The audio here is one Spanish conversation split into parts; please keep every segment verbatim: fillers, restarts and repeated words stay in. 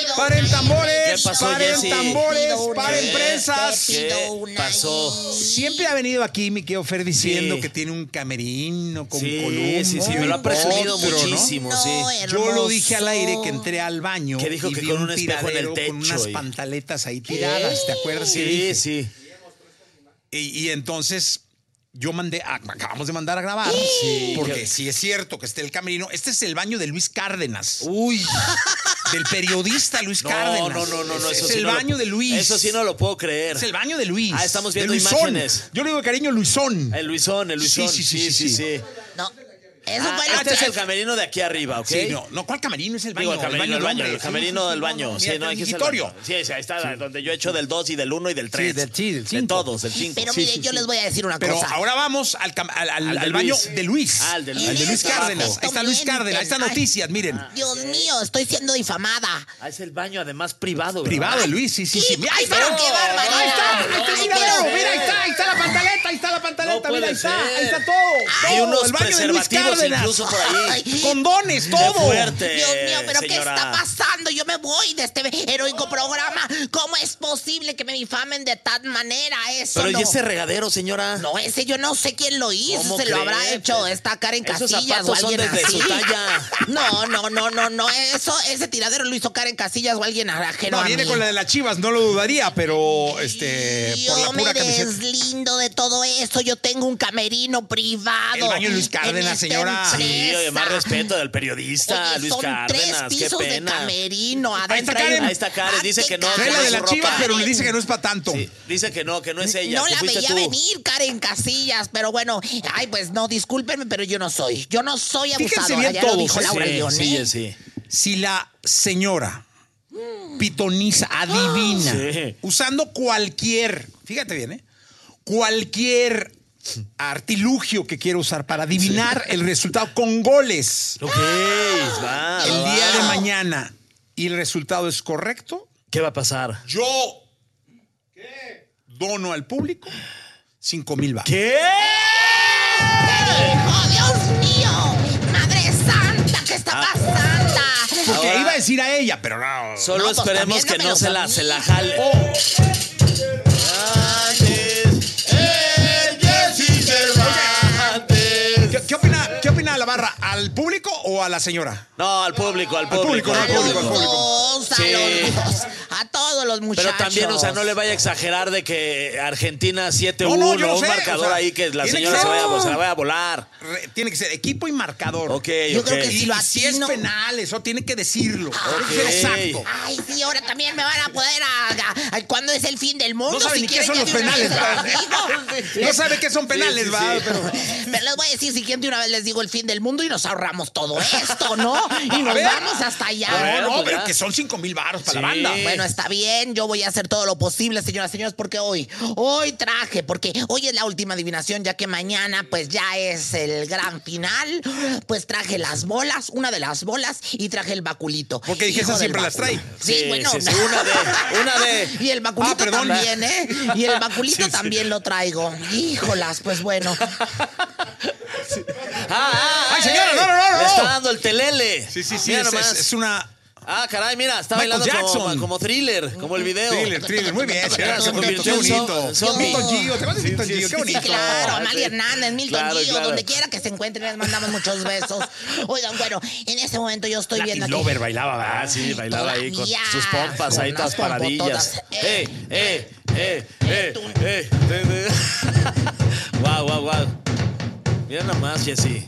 Paren tambores, ¿Qué pasó, paren Jessy? tambores, Pido una paren y- prensas. te pido ¿Qué una pasó? y- Siempre ha venido aquí mi querido Fer diciendo Sí. que tiene un camerino con Sí, columnas. sí, sí, y me lo ha un presumido potro, ¿no? muchísimo, No, sí. Yo lo dije al aire hermoso. que entré al baño. Que dijo y que vi con un espejo en el tiradero con techo unas y- pantaletas ahí tiradas, ¿te acuerdas? que Sí, dije? sí. Y, y entonces yo mandé, a- acabamos de mandar a grabar. Sí. Porque sí es cierto que esté el camerino. Este es el baño de Luis Cárdenas. Uy. Del periodista Luis No, Cárdenas. no, no, no, no. Es, Eso es sí el no lo- baño de Luis. Eso sí no lo puedo creer. Es el baño de Luis. Ah, estamos de viendo Luisón. imágenes. Yo le digo de cariño Luisón. El Luisón, el Luisón. Sí, sí, sí, sí, sí. No, eso Ah, fue lo este que... es el camerino de aquí arriba, ¿ok? Sí, no, no, ¿cuál camerino? Es el baño. Digo, el camerino del baño, hombre. el camerino del Sí, baño. no, Sí, mira, no, el hay que mingitorio. Sí, sí, ahí está donde yo he hecho del dos y del uno y del tres. del- sí, del De cinco. todos, del cinco. Pero Sí, mire, sí, yo sí. les voy a decir una Pero cosa. ahora vamos al, cam- al, al- Al de al baño Luis. de Luis. Ah, al de Luis. Al de Luis En Cárdenas. este Ahí está Luis momento Cárdenas. Ahí están mienten. noticias, miren. Dios mío, estoy siendo difamada. Ah, es el baño además privado, ¿verdad? Privado de Luis, sí, sí, sí. Mira, ahí Ay, pero está. qué barbaridad. Ahí está, ahí está el Ay, tiradero. pero- Mira, ahí está, ahí está la pantaleta, ahí está la pantaleta. No mira, puede ahí está, ser. ahí está todo. Hay todo, unos el baño de Luis preservativos Cárdenas. incluso por ahí. Ay, Condones, Qué todo. fuerte, Dios mío, pero ¿qué señora. está pasando? Yo me voy de este heroico programa. ¿Cómo es posible que me difamen de tal manera? Eso Pero no. ¿y ese regadero, señora? No, ese yo no sé quién lo hizo. ¿Cómo Se lo habrá cree? hecho esta Karen Esos Casillas o zapatos son alguien desde así. su talla. No, no, no, no, no. Eso, ese tiradero lo hizo Karen Casillas o alguien ajeno No, a viene mí. con la de las Chivas, no lo dudaría, pero este Yo por la me pura camiseta. deslindo de todo eso. Yo tengo un camerino privado. El baño de Luis Cárdenas, en esta señora. Sí, empresa. oye, más respeto del periodista, Oye, Luis son Cárdenas. tres Qué pisos de pena. camerino. Ahí está Adentro hay Karen. un- Ahí está Karen, dice que no, Hazte Trae la de las ropa. Chivas, pero le dice que no es para tanto. Sí, dice que no, que no es ella, No que la fuiste veía tú. venir, Karen Casillas, pero bueno, ay, pues no, discúlpenme, pero yo no soy. Yo no soy Fíjense abusadora, bien ya todos, lo dijo ¿eh? Laura Sí, León, sí, ¿eh? sí. Si la señora pitoniza, adivina, Sí. usando cualquier, fíjate bien, ¿eh? Cualquier artilugio que quiera usar para adivinar el resultado con goles Ok, va, el va, día va. de mañana y el resultado es correcto, ¿Qué va a pasar? yo dono al público cinco mil baros. ¿Qué? ¡Oh, Dios mío! ¡Madre santa! ¿Qué está Ah. pasando? Porque Ahora- iba a decir a ella, pero no. Solo No, pues, esperemos también que no dámelos se a la, mí. se la jale. ¿Qué, qué opina, ¿Qué opina la barra? ¿Al público o a la señora? No, al público, al público. público, no, A al los público, al público. dos, a Sí. los dos, a todos los muchachos. Pero también, o sea, no le vaya a exagerar de que Argentina siete uno, No, no, yo lo un sé, marcador o sea, ahí que la tiene que señora se, ser- vaya, se la vaya a volar. Re- tiene que ser equipo y marcador. Ok, Yo ok. creo que Y si lo si es atino- penal, eso tiene que decirlo. Ok. Tiene que ser exacto. Ay, sí, ahora también me van a poder a, a- a- cuando es el fin del mundo. No sabe si ni qué quieren, son ya los de una penales, vez se ¿va? los digo. No sabe qué son penales, sí, va, sí. pero. Pero les voy a decir, si quieren de una vez les digo el fin del mundo y nos ahorramos todo esto, ¿no? Y nos ver. vamos hasta allá. No, Bueno, no, pues pero ya. que son cinco mil baros para Sí. la banda. Bueno, está bien, yo voy a hacer todo lo posible, señoras y señores, porque hoy, hoy traje, porque hoy es la última adivinación, ya que mañana pues ya es el gran final, pues traje las bolas, una de las bolas, y traje el baculito. Porque dije, Hijo esa del siempre las báculo. trae. Sí, Sí, bueno. sí, sí, una de- una de. Y el baculito Ah, perdón. también, ¿eh? Y el baculito Sí, sí. también lo traigo. Híjolas, pues bueno. ¡Ah, ah, ¡Ay, señora, no, no, no, Le no! está dando el telele. Sí, sí, sí. Mira Es, es- nomás. es una. Ah, caray, mira, está Michael bailando como, Jackson. como thriller, como el video. Thriller, thriller. Muy bien, señora. se Qué bonito, convirtió qué en son- bonito. en zombie. Milton Gio, ¿te acuerdas de Milton Sí, Gio? sí, Qué sí, bonito. Claro, Ah, Amalia sí. Hernández, Milton Claro, Gio, claro. donde quiera que se encuentren, les mandamos muchos besos. Oigan, bueno, en este momento yo estoy viendo Latin aquí. Lover bailaba, ¿verdad? Ah, sí, bailaba ahí con Todavía, sus pompas, ahí con todas unas paradillas. pompototas. ¡Eh, eh, eh, eh, eh! eh. ¡Guau, guau, guau! Mira nomás, Jessy.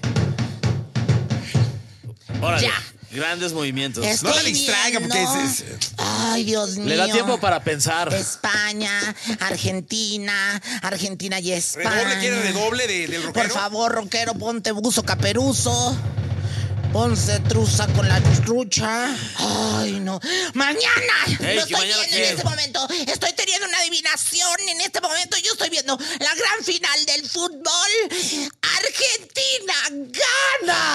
Órale, Ya. grandes movimientos. Estoy No la distraiga, porque viendo- es- es- Ay, Dios mío. Le da tiempo para pensar. España, Argentina, Argentina y España. ¿Redoble quiere redoble de- del rockero? Por favor, rockero, ponte buzo caperuzo. Ponce truza con la trucha. Ay, no. ¡Mañana! Ey, Lo ¿que estoy mañana viendo quién? en este momento. Estoy teniendo una adivinación. En este momento yo estoy viendo la gran final del fútbol. ¡Argentina gana!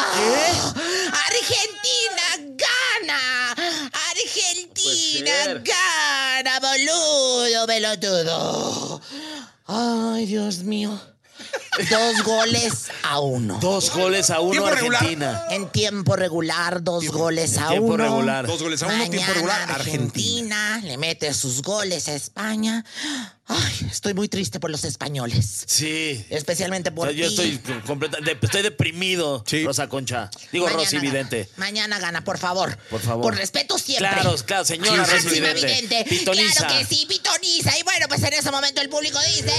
¡Argentina gana! ¡Argentina ser. gana, boludo, pelotudo! ¡Ay, Dios mío! Dos goles a uno. Dos goles a uno ¿Tiempo regular? Argentina. En tiempo regular, dos Tiempo- goles a tiempo uno. regular. Dos goles a uno, tiempo Mañana regular, Argentina. Argentina. Le mete sus goles a España. Ay, estoy muy triste por los españoles. Sí. Especialmente O por sea, yo ti. estoy completa, de- estoy deprimido, Sí. Rosa Concha. Digo, Mañana Rosy gana. Vidente. Mañana gana, por favor. Por favor. Por respeto siempre. Claro, claro, señora Sí, Rosy máxima Vidente. vidente. Pitoniza. Claro que sí, pitoniza. Y bueno, pues en ese momento el público dice...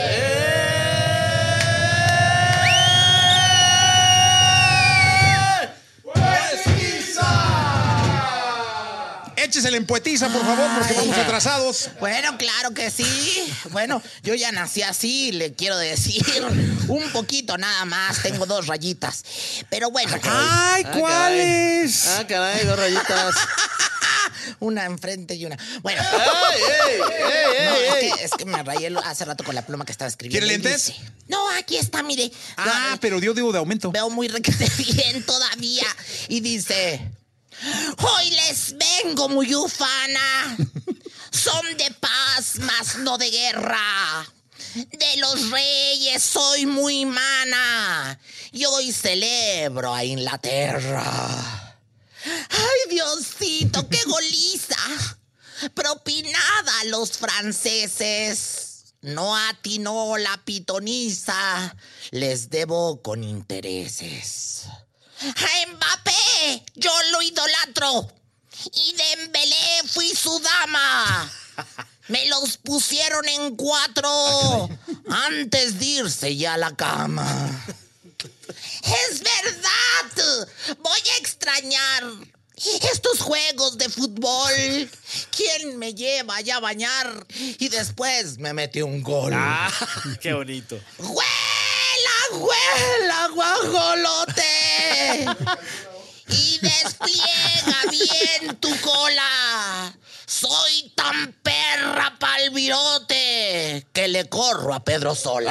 Échesela en poetiza, por favor, porque Ay. vamos atrasados. Bueno, claro que sí. Bueno, yo ya nací así, le quiero decir. Un poquito nada más, tengo dos rayitas. Pero bueno, Ay, Ah, ¿cuáles? caray. Ah, caray, dos rayitas. una enfrente y una... Bueno, ¡Ey, ey, no, ey, es, ey! que, es que me rayé lo- hace rato con la pluma que estaba escribiendo. ¿Quiere y lentes? dice- no, aquí está, mire. Ah, No, pero dio digo de aumento. veo muy requete bien todavía. Y dice... Hoy les vengo muy ufana. Son de paz, mas no de guerra. De los reyes soy muy mana. Y hoy celebro a Inglaterra. ¡Ay, Diosito, qué goliza! Propinada a los franceses. No atinó la pitoniza. Les debo con intereses. A Mbappé yo lo idolatro. Y Dembélé fui su dama. Me los pusieron en cuatro antes de irse ya a la cama. Es verdad. Voy a extrañar estos juegos de fútbol. ¿Quién me lleva ya a bañar? Y después me mete un gol. Ah, qué bonito. ¡Huela, huela, guajolote! Y despliega bien tu cola. Soy tan perra pa'l virote que le corro a Pedro Sola.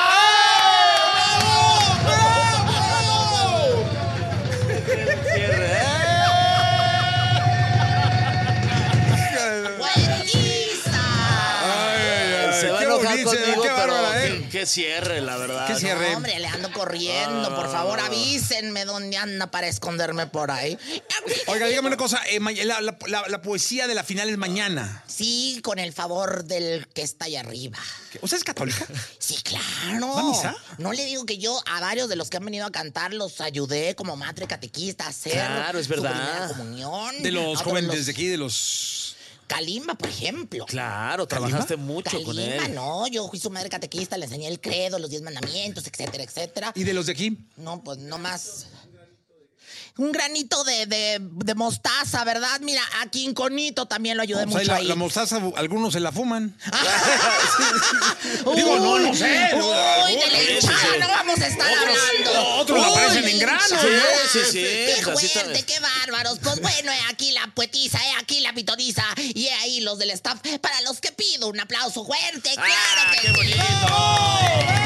¡Bueniza! Se va a qué enojar bonito, conmigo, qué pero bárbara, ¿eh? qué, qué cierre, la verdad. Qué cierre. No, hombre, le ando corriendo. Por favor, avísenme dónde anda para esconderme por ahí. Oiga, dígame una cosa. eh, ma- la, la- la- la poesía de la final es mañana. Sí, con el favor del que está allá arriba. ¿Qué? ¿Usted es católica? Sí, claro. ¿Va a misa? No le digo que yo a varios de los que han venido a cantar los ayudé como madre catequista a hacer Claro, es su verdad. primera comunión. De los A otros jóvenes los- desde aquí, de los... Kalimba, por ejemplo. Claro, trabajaste mucho con Kalimba, él. no, yo fui su madre catequista, le enseñé el credo, los diez mandamientos, etcétera, etcétera. ¿Y de los de aquí? No, pues no más. Un granito de, de, de mostaza, ¿verdad? Mira, a Quinconito también lo ayudé O sea, mucho la, ahí. la mostaza, algunos se la fuman. Uy, Digo, no, no sé. Uy, de la Sí, sí, hinchada sí. no vamos a estar hablando. otros la Uy, aparecen de en la grano. hinchada. Sí, sí, sí. Qué Así está. fuerte, qué bárbaros. Pues bueno, he aquí la poetiza, he aquí la pitoniza y he ahí los del staff. Para los que pido un aplauso fuerte, claro Ah, que qué sí. bonito.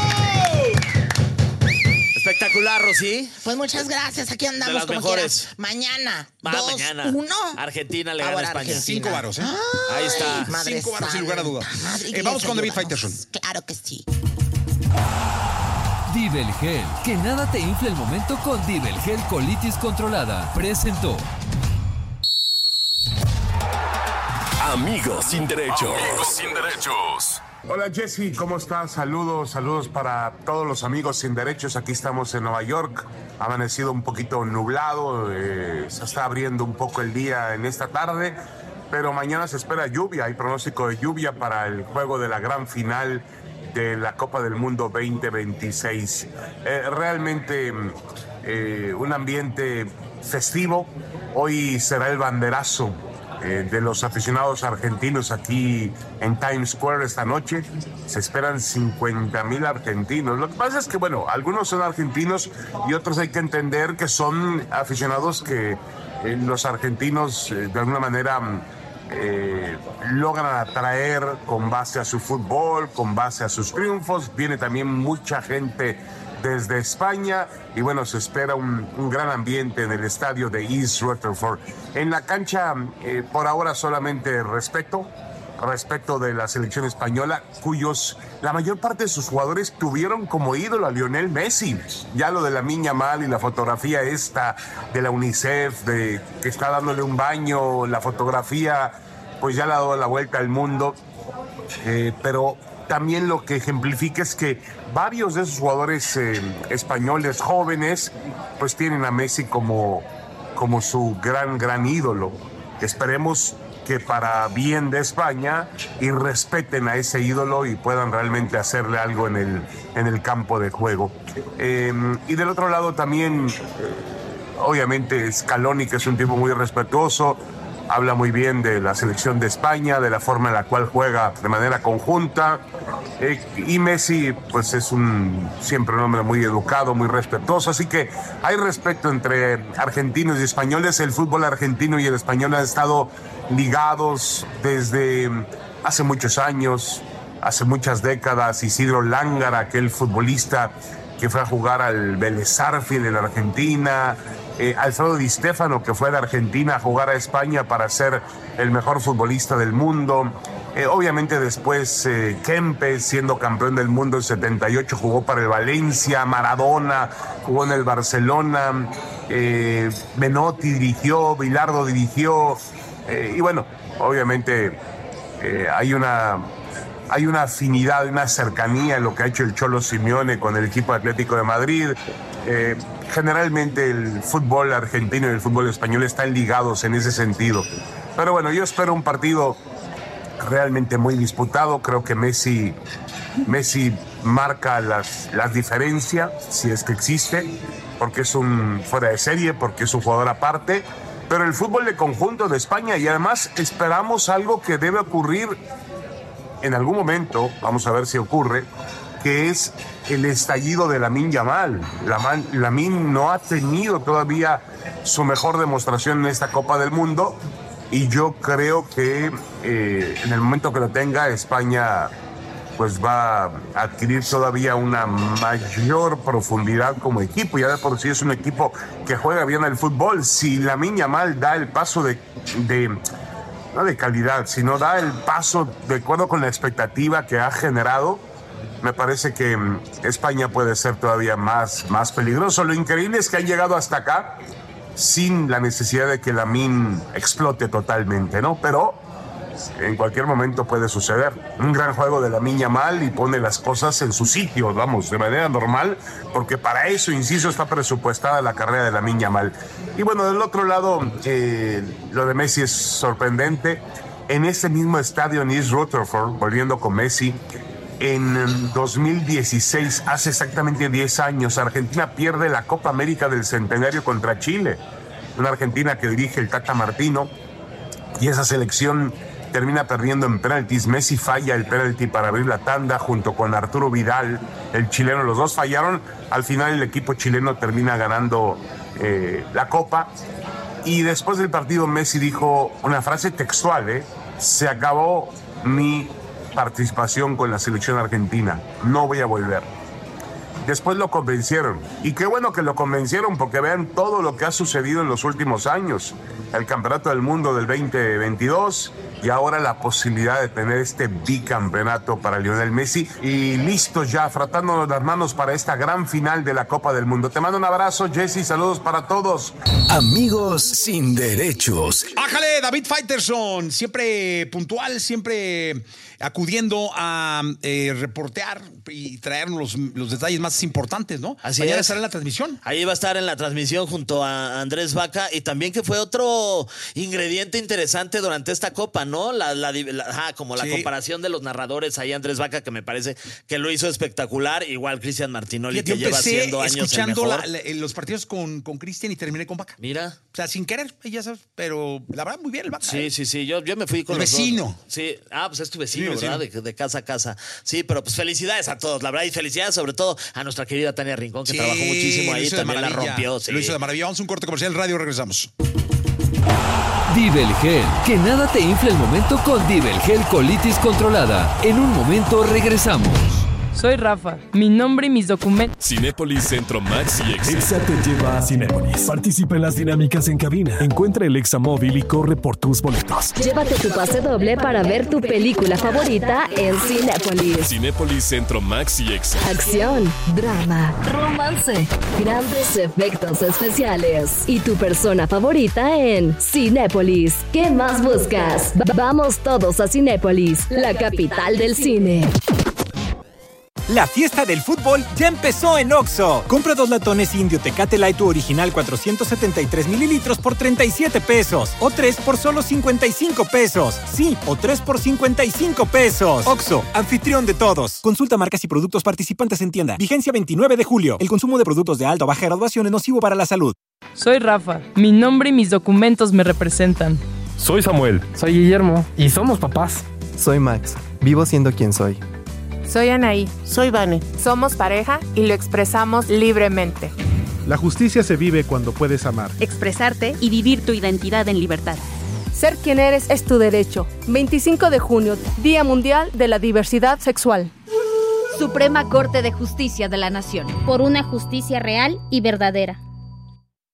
Espectacular, Rosy. Pues muchas gracias, aquí andamos De las como mejores. quiera. Mañana, Va, dos, mañana. uno. Argentina le gana Favor, a España. Argentina. Cinco varos, ¿eh? Ahí está. Ay, Madre Cinco varos, sin lugar a duda. Santa, Madre Eh, vamos Iglesia, con David ayúdanos. Faitelson. Claro que sí. Divel Gel. Que nada te infle el momento con Divel Gel Colitis Controlada. Presentó. Amigos sin derechos. Amigos sin derechos. Hola Jesse, ¿cómo estás? Saludos, saludos para todos los amigos sin derechos. Aquí estamos en Nueva York. Ha amanecido un poquito nublado, eh, se está abriendo un poco el día en esta tarde, pero mañana se espera lluvia. Hay pronóstico de lluvia para el juego de la gran final de la Copa del Mundo veinte veintiséis. Eh, realmente eh, un ambiente festivo. Hoy será el banderazo Eh, de los aficionados argentinos aquí en Times Square esta noche. Se esperan cincuenta mil argentinos. Lo que pasa es que, bueno, algunos son argentinos y otros hay que entender que son aficionados que eh, los argentinos eh, de alguna manera eh, logran atraer con base a su fútbol, con base a sus triunfos. Viene también mucha gente desde España y bueno, se espera un, un gran ambiente en el estadio de East Rutherford. En la cancha, eh, por ahora solamente respeto, respecto de la selección española, cuyos la mayor parte de sus jugadores tuvieron como ídolo a Lionel Messi. Ya lo de Lamine Yamal y la fotografía esta de la UNICEF, de que está dándole un baño, la fotografía pues ya le ha dado la vuelta al mundo, eh, pero también lo que ejemplifica es que varios de esos jugadores eh, españoles jóvenes pues tienen a Messi como, como su gran, gran ídolo. Esperemos que para bien de España y respeten a ese ídolo y puedan realmente hacerle algo en el, en el campo de juego. Eh, y del otro lado también, eh, obviamente Scaloni, que es un tipo muy respetuoso, habla muy bien de la selección de España, de la forma en la cual juega de manera conjunta. Eh, y Messi, pues es un siempre un hombre muy educado, muy respetuoso. Así que hay respeto entre argentinos y españoles. El fútbol argentino y el español han estado ligados desde hace muchos años, hace muchas décadas. Isidro Lángara, aquel futbolista que fue a jugar al Vélez Sarsfield en la Argentina. Eh, Alfredo Di Stéfano, que fue de Argentina a jugar a España para ser el mejor futbolista del mundo. Eh, obviamente después eh, Kempes, siendo campeón del mundo en setenta y ocho, jugó para el Valencia. Maradona jugó en el Barcelona. Eh, Menotti dirigió, Bilardo dirigió. Eh, y bueno, obviamente eh, hay una... Hay una afinidad, una cercanía en lo que ha hecho el Cholo Simeone con el equipo Atlético de Madrid. Eh, generalmente el fútbol argentino y el fútbol español están ligados en ese sentido. Pero bueno, yo espero un partido realmente muy disputado. Creo que Messi, Messi marca las, las diferencias, si es que existe, porque es un fuera de serie, porque es un jugador aparte. Pero el fútbol de conjunto de España, y además esperamos algo que debe ocurrir en algún momento, vamos a ver si ocurre, que es el estallido de Lamine Yamal. Lamine no ha tenido todavía su mejor demostración en esta Copa del Mundo y yo creo que eh, en el momento que lo tenga, España pues va a adquirir todavía una mayor profundidad como equipo. Ya de por sí es un equipo que juega bien al fútbol. Si Lamine Yamal da el paso de... de no de calidad, sino da el paso de acuerdo con la expectativa que ha generado, me parece que España puede ser todavía más, más peligroso. Lo increíble es que han llegado hasta acá sin la necesidad de que Lamine explote totalmente, ¿no? Pero en cualquier momento puede suceder. Un gran juego de Lamine Yamal y pone las cosas en su sitio, vamos, de manera normal, porque para eso, insisto, está presupuestada la carrera de Lamine Yamal. Y bueno, del otro lado, eh, lo de Messi es sorprendente. En ese mismo estadio en East Rutherford, volviendo con Messi, en dos mil dieciséis, hace exactamente diez años, Argentina pierde la Copa América del Centenario contra Chile. Una Argentina que dirige el Tata Martino, y esa selección termina perdiendo en penaltis. Messi falla el penalti para abrir la tanda junto con Arturo Vidal, el chileno. Los dos fallaron. Al final el equipo chileno termina ganando eh, la Copa. Y después del partido Messi dijo una frase textual, ¿eh? Se acabó mi participación con la selección argentina. No voy a volver. Después lo convencieron. Y qué bueno que lo convencieron, porque vean todo lo que ha sucedido en los últimos años. El Campeonato del Mundo del veinte veintidós y ahora la posibilidad de tener este bicampeonato para Lionel Messi. Y listos ya, frotándonos las manos para esta gran final de la Copa del Mundo. Te mando un abrazo, Jesse, saludos para todos. Amigos sin derechos. ¡Ájale, David Faitelson! Siempre puntual, siempre acudiendo a eh, reportear y traernos los, los detalles más importantes, ¿no? Así Mañana es. estará en la transmisión. Ahí va a estar en la transmisión junto a Andrés Vaca, y también que fue otro ingrediente interesante durante esta Copa, ¿no? La, la, la, ajá, como la Sí. comparación de los narradores ahí, Andrés Vaca, que me parece que lo hizo espectacular, igual Cristian Martinoli, Fíjate, que yo lleva empecé haciendo años escuchando el la, mejor. la, los partidos con, con Cristian y terminé con Vaca. Mira. O sea, sin querer, ya sabes, pero la verdad muy bien el Vaca. Sí, ¿eh? sí, sí, yo, yo me fui con El los vecino. dos. Sí, ah, pues es tu vecino, Sí, ¿verdad? vecino. De, de casa a casa. Sí, pero pues felicidades a todos, la verdad, y felicidades sobre todo a nuestra querida Tania Rincón, que Sí, trabajó muchísimo lo ahí, hizo de también la maravilla. rompió. Sí. Lo hizo de maravilla. Vamos a un corte comercial, radio, regresamos. Divelgel, que nada te infle el momento con Divelgel colitis controlada. En un momento regresamos. Soy Rafa. Mi nombre y mis documentos. Cinépolis Centro Max y Exa. Exa te lleva a Cinépolis. Participa en las dinámicas en cabina. Encuentra el Exa móvil y corre por tus boletos. Llévate tu pase doble para ver tu película favorita en Cinépolis. Cinépolis Centro Max y Exa. Acción, drama, romance, grandes efectos especiales y tu persona favorita en Cinépolis. ¿Qué más buscas? V- vamos todos a Cinépolis, la capital del cine. La fiesta del fútbol ya empezó en Oxxo. Compra dos latones Indio Tecate Light original cuatrocientos setenta y tres mililitros por treinta y siete pesos. O tres por solo cincuenta y cinco pesos. Sí, o tres por cincuenta y cinco pesos. Oxxo, anfitrión de todos. Consulta marcas y productos participantes en tienda. Vigencia veintinueve de julio. El consumo de productos de alta o baja graduación es nocivo para la salud. Soy Rafa. Mi nombre y mis documentos me representan. Soy Samuel. Soy Guillermo. Y somos papás. Soy Max. Vivo siendo quien soy. Soy Anaí. Soy Vane. Somos pareja y lo expresamos libremente. La justicia se vive cuando puedes amar, expresarte y vivir tu identidad en libertad. Ser quien eres es tu derecho. veinticinco de junio, Día Mundial de la Diversidad Sexual. Suprema Corte de Justicia de la Nación. Por una justicia real y verdadera.